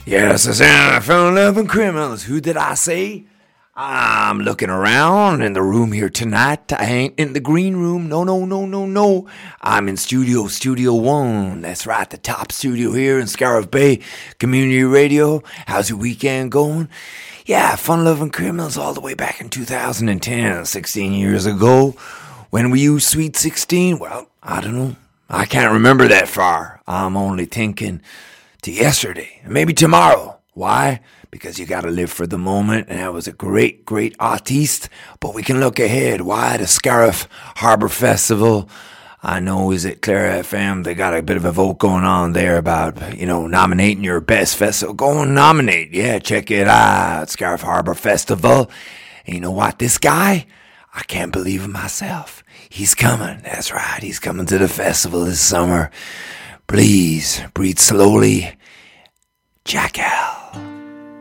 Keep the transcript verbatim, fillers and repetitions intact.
Yes, I said I fell in love with criminals. Who did I say? I'm looking around in the room here tonight. I ain't in the green room. No, no, no, no, no. I'm in Studio, Studio One. That's right, the top studio here in Scariff Bay Community Radio. How's your weekend going? Yeah, fun-loving criminals all the way back in two thousand ten, sixteen years ago. When were you Sweet sixteen? Well, I don't know. I can't remember that far. I'm only thinking to yesterday, maybe tomorrow. Why? Because you gotta live for the moment, and that was a great, great artiste. But we can look ahead. Why? The Scariff Harbour Festival. I know is it Clara F M, they got a bit of a vote going on there about, you know, nominating your best festival. Go and nominate. Yeah, check it out. Scariff Harbour Festival. And you know what? This guy, I can't believe it myself. He's coming. That's right. He's coming to the festival this summer. Please breathe slowly. Jackal.